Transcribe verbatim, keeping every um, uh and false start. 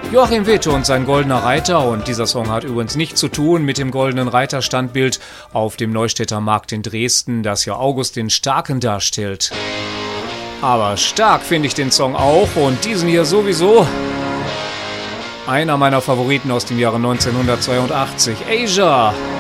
Joachim Witt und sein Goldener Reiter, und dieser Song hat übrigens nichts zu tun mit dem Goldenen Reiter-Standbild auf dem Neustädter Markt in Dresden, das ja August den Starken darstellt. Aber stark finde ich den Song auch, und diesen hier sowieso. Einer meiner Favoriten aus dem Jahre neunzehnhundertzweiundachtzig, Asia.